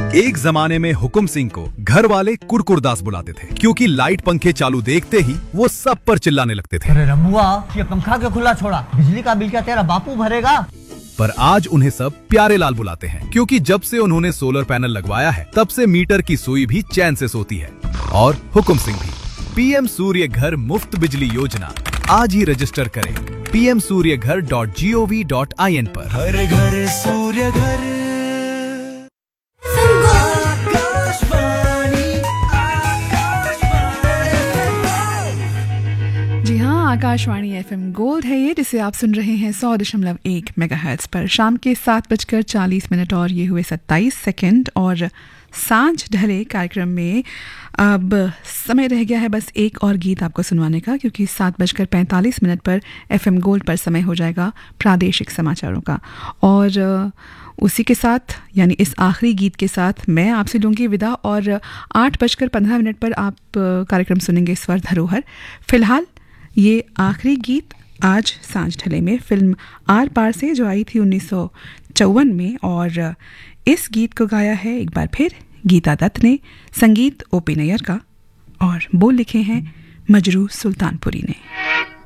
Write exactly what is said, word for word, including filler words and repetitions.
एक जमाने में हुकुम सिंह को घर वाले कुरकुरदास बुलाते थे, क्योंकि लाइट पंखे चालू देखते ही वो सब पर चिल्लाने लगते थे। अरे रमुआ, ये पंखा क्यों खुला छोड़ा? बिजली का बिल क्या तेरा बापू भरेगा? पर आज उन्हें सब प्यारे लाल बुलाते हैं, क्योंकि जब से उन्होंने सोलर पैनल लगवाया है तब से मीटर की सुई भी चैन से सोती है। और हुकुम सिंह भी। पीएम सूर्य घर मुफ्त बिजली योजना आज ही रजिस्टर करें पी एम सूर्य घर dot G O V dot I N पर। हर घर सूर्य घर। जी हाँ, आकाशवाणी एफएम गोल्ड है ये, जिसे आप सुन रहे हैं सौ दशमलव एक मेगाहर्ट्ज पर। शाम के सात बजकर चालीस मिनट और ये हुए सत्ताईस सेकंड और सांझ ढले कार्यक्रम में अब समय रह गया है बस एक और गीत आपको सुनवाने का, क्योंकि सात बजकर पैंतालीस मिनट पर एफएम गोल्ड पर समय हो जाएगा प्रादेशिक समाचारों का। और उसी के साथ यानी इस आखिरी गीत के साथ मैं आपसे लूँगी विदा, और आठ बजकर पंद्रह मिनट पर आप कार्यक्रम सुनेंगे स्वर धरोहर। फिलहाल ये आखिरी गीत आज सांझ ढले में फिल्म आर पार से, जो आई थी उन्नीस सौ चौवन में, और इस गीत को गाया है एक बार फिर गीता दत्त ने, संगीत ओपी नैयर का, और बोल लिखे हैं मजरू सुल्तानपुरी ने।